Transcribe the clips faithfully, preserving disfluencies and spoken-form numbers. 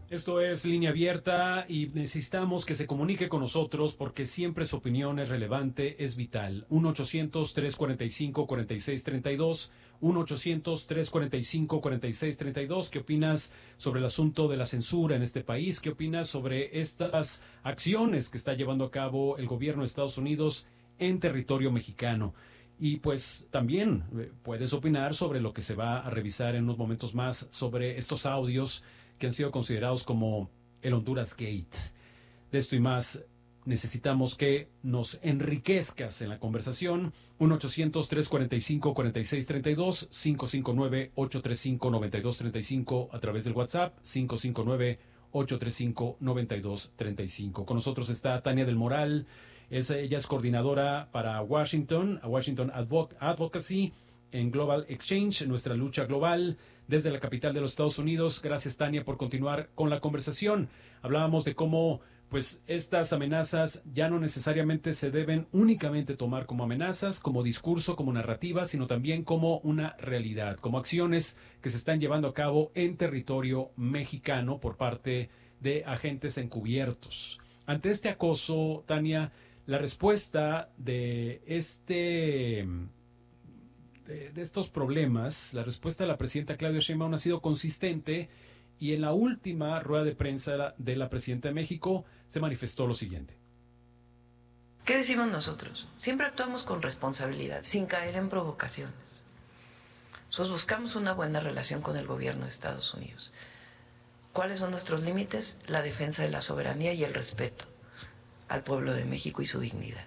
Esto es Línea Abierta y necesitamos que se comunique con nosotros porque siempre su opinión es relevante, es vital. uno ochocientos, tres cuarenta y cinco, cuarenta y seis treinta y dos, uno ochocientos, tres cuarenta y cinco, cuarenta y seis treinta y dos. ¿Qué opinas sobre el asunto de la censura en este país? ¿Qué opinas sobre estas acciones que está llevando a cabo el gobierno de Estados Unidos en territorio mexicano? Y pues también eh, puedes opinar sobre lo que se va a revisar en unos momentos más sobre estos audios que han sido considerados como el Honduras Gate. De esto y más necesitamos que nos enriquezcas en la conversación. uno ochocientos, tres cuarenta y cinco, cuarenta y seis treinta y dos, cinco cinco nueve, ocho tres cinco, nueve dos tres cinco a través del WhatsApp, cinco cinco nueve, ocho tres cinco, nueve dos tres cinco. Con nosotros está Tania del Moral. Es, ella es coordinadora para Washington, Washington Advo- Advocacy en Global Exchange, nuestra lucha global desde la capital de los Estados Unidos. Gracias, Tania, por continuar con la conversación. Hablábamos de cómo pues estas amenazas ya no necesariamente se deben únicamente tomar como amenazas, como discurso, como narrativa, sino también como una realidad, como acciones que se están llevando a cabo en territorio mexicano por parte de agentes encubiertos. Ante este acoso, Tania, la respuesta de este de, de estos problemas, la respuesta de la presidenta Claudia Sheinbaum ha sido consistente y en la última rueda de prensa de la presidenta de México se manifestó lo siguiente. ¿Qué decimos nosotros? Siempre actuamos con responsabilidad, sin caer en provocaciones. Nosotros buscamos una buena relación con el gobierno de Estados Unidos. ¿Cuáles son nuestros límites? La defensa de la soberanía y el respeto al pueblo de México y su dignidad.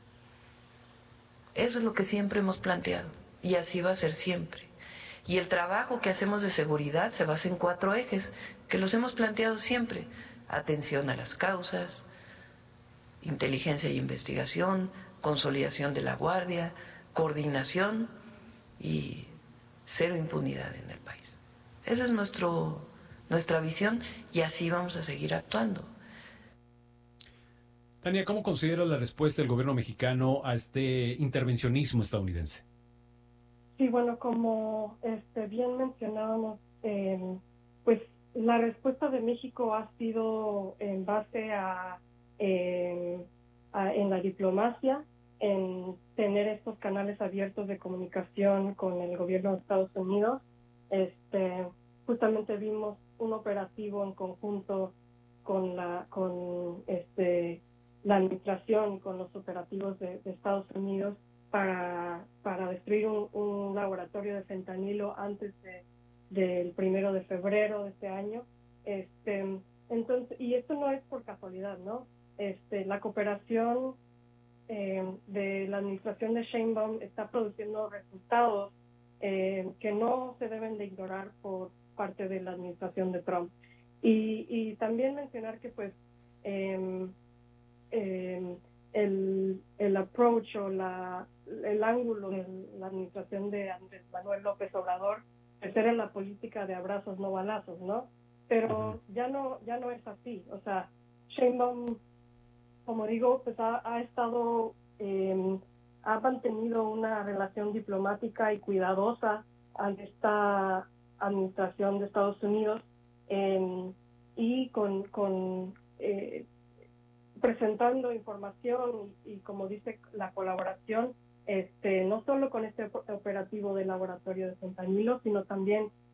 Eso es lo que siempre hemos planteado y así va a ser siempre. Y el trabajo que hacemos de seguridad se basa en cuatro ejes que los hemos planteado siempre. Atención a las causas, inteligencia y investigación, consolidación de la guardia, coordinación y cero impunidad en el país. Esa es nuestro, nuestra visión y así vamos a seguir actuando. Tania, ¿cómo considera la respuesta del gobierno mexicano a este intervencionismo estadounidense? Sí, bueno, como este, bien mencionábamos, eh, pues la respuesta de México ha sido en base a, eh, a, en la diplomacia, en tener estos canales abiertos de comunicación con el gobierno de Estados Unidos. Este, justamente vimos un operativo en conjunto con la con este la administración y con los operativos de, de Estados Unidos para, para destruir un, un laboratorio de fentanilo antes de, del primero de febrero de este año. Este, entonces, y esto no es por casualidad, ¿no? Este, la cooperación eh, de la administración de Sheinbaum está produciendo resultados eh, que no se deben de ignorar por parte de la administración de Trump. Y, y también mencionar que pues eh, eh, el, el approach o la, el ángulo de la administración de Andrés Manuel López Obrador pues era la política de abrazos no balazos, ¿no? Pero uh-huh. ya no ya no es así. O sea, Sheinbaum, como digo, pues ha, ha estado, eh, ha mantenido una relación diplomática y cuidadosa ante esta administración de Estados Unidos eh, y con, con eh, presentando información y, y como dice la colaboración, este, no solo con este operativo del laboratorio de fentanilo, sino también